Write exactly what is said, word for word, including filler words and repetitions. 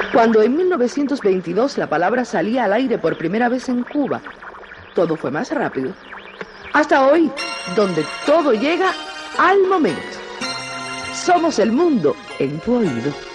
Cuando en mil novecientos veintidós la palabra salía al aire por primera vez en Cuba, todo fue más rápido. Hasta hoy, donde todo llega al momento. Somos el mundo en tu oído.